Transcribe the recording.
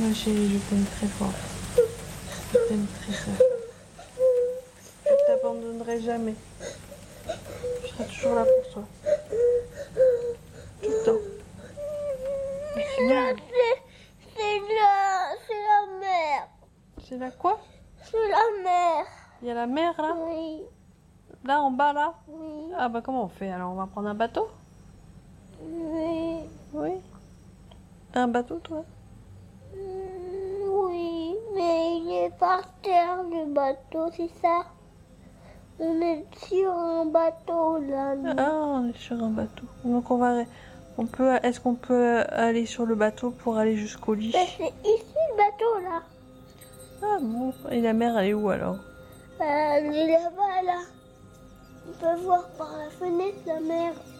Ma chérie, je t'aime très fort. Je t'aime très fort. Je ne t'abandonnerai jamais. Je serai toujours là pour toi. Tout le temps. Mais c'est nul. C'est la mer. C'est là quoi? C'est la mer. Il y a la mer là? Oui. Là en bas là? Oui. Ah bah comment on fait alors? On va prendre un bateau? Oui. Oui. T'as un bateau toi? Oui, mais il est par terre le bateau, c'est ça? On est sur un bateau là. nous. Ah, on est sur un bateau. Donc est-ce qu'on peut aller sur le bateau pour aller jusqu'au lit? Ben, c'est ici le bateau là. Ah bon. Et la mer elle est où alors? Elle est là-bas là. On peut voir par la fenêtre la mer.